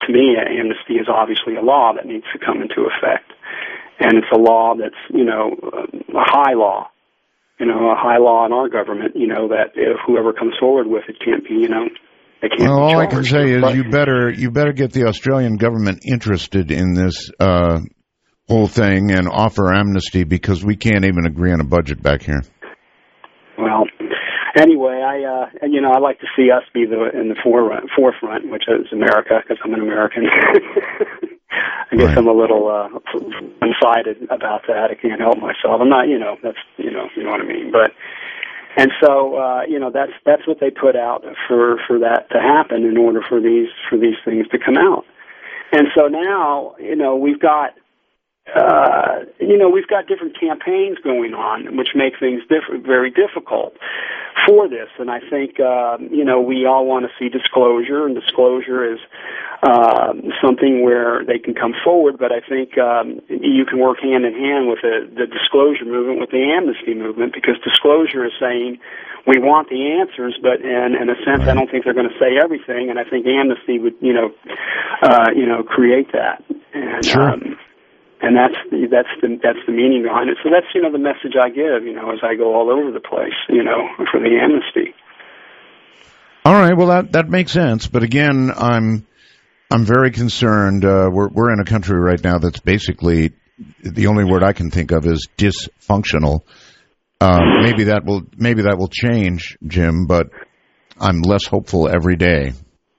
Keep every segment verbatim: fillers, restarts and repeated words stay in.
to me, amnesty is obviously a law that needs to come into effect. And it's a law that's, you know, a high law, you know, a high law in our government, you know, that if whoever comes forward with it can't be, you know, they can't well, be all charged. I can say is But, you better you better get the Australian government interested in this uh, whole thing and offer amnesty, because we can't even agree on a budget back here. Well, anyway, I, uh, you know, I like to see us be the in the forefront, forefront, which is America, because I'm an American. I guess right. I'm a little uh, one-sided about that. I can't help myself. I'm not, you know, that's, you know, you know what I mean. But and so, uh, you know, that's that's what they put out for for that to happen in order for these for these things to come out. And so now, you know, we've got. Uh, you know, we've got different campaigns going on, which make things diff- very difficult for this. And I think, um, you know, we all want to see disclosure, and disclosure is uh, something where they can come forward. But I think um, you can work hand in hand with the, the disclosure movement, with the amnesty movement, because disclosure is saying we want the answers, but in, in a sense, I don't think they're going to say everything. And I think amnesty would, you know, uh, you know, create that. And, sure. Um, And that's the, that's the that's the meaning behind it. So that's, you know, the message I give, you know, as I go all over the place, you know, for the amnesty. All right, well that that makes sense. But again, I'm I'm very concerned. Uh, we're we're in a country right now that's basically, the only word I can think of is dysfunctional. Uh, maybe that will maybe that will change, Jim, but I'm less hopeful every day.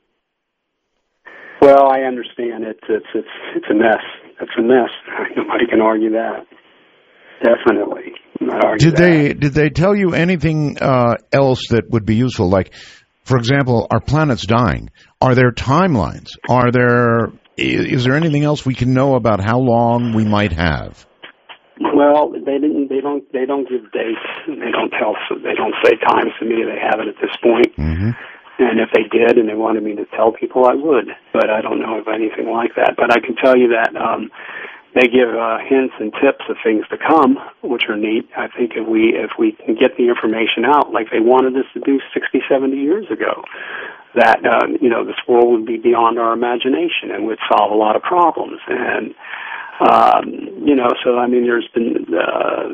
Well, I understand it. It's it's it's a mess. It's a mess. Nobody can argue that. Definitely. Not argue did that. they did they tell you anything uh, else that would be useful? Like, for example, our planet's dying. Are there timelines? Are there is there anything else we can know about how long we might have? Well, they didn't. They don't. They don't give dates. They don't tell. They don't say times to me. They haven't at this point. Mm-hmm. And if they did and they wanted me to tell people, I would. But I don't know of anything like that. But I can tell you that um, they give uh, hints and tips of things to come, which are neat. I think if we if we can get the information out, like they wanted us to do sixty, seventy years ago, that uh, you know, this world would be beyond our imagination and would solve a lot of problems. And um, you know, so I mean, there's been. Uh,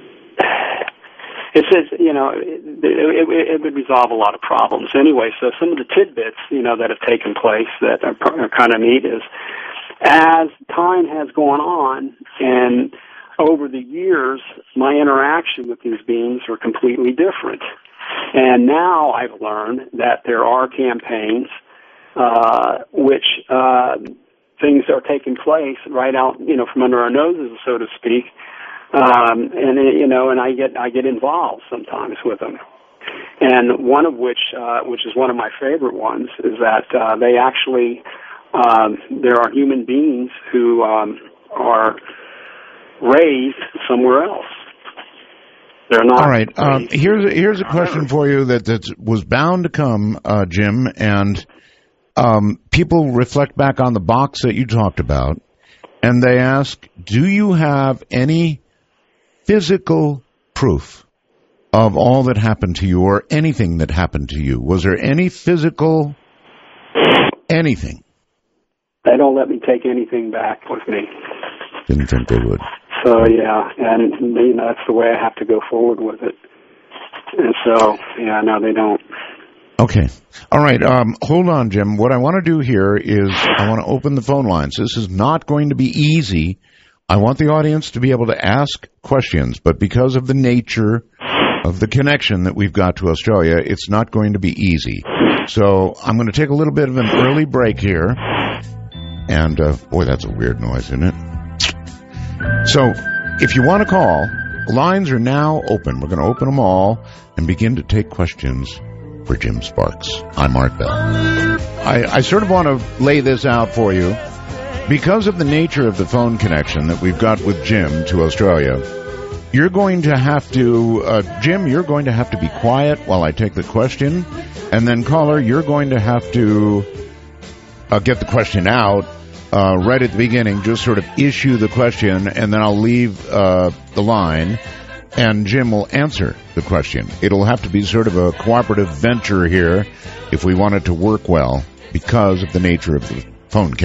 It says, you know, it, it, it would resolve a lot of problems anyway. So some of the tidbits, you know, that have taken place that are, are kind of neat is, as time has gone on and over the years, my interaction with these beings are completely different. And now I've learned that there are campaigns uh, which uh, things are taking place right out, you know, from under our noses, so to speak. Um, and you know, and I get I get involved sometimes with them, and one of which, uh, which is one of my favorite ones, is that uh, they actually um, there are human beings who um, are raised somewhere else. They're not. All right. Um, here's here's a question for you that that was bound to come, uh, Jim, and um, people reflect back on the box that you talked about, and they ask, do you have any physical proof of all that happened to you, or anything that happened to you? Was there any physical anything? They don't let me take anything back with me. Didn't think they would. So, yeah, and you know, that's the way I have to go forward with it. And so, yeah, no, they don't. Okay. All right. Um, hold on, Jim. What I want to do here is I want to open the phone lines. This is not going to be easy. I want the audience to be able to ask questions, but because of the nature of the connection that we've got to Australia, it's not going to be easy. So I'm going to take a little bit of an early break here. And, uh, boy, that's a weird noise, isn't it? So if you want to call, lines are now open. We're going to open them all and begin to take questions for Jim Sparks. I'm Art Bell. I, I sort of want to lay this out for you. Because of the nature of the phone connection that we've got with Jim to Australia, you're going to have to, uh, Jim, you're going to have to be quiet while I take the question. And then, caller, you're going to have to uh, get the question out uh, right at the beginning. Just sort of issue the question, and then I'll leave uh, the line, and Jim will answer the question. It'll have to be sort of a cooperative venture here if we want it to work well because of the nature of the phone connection.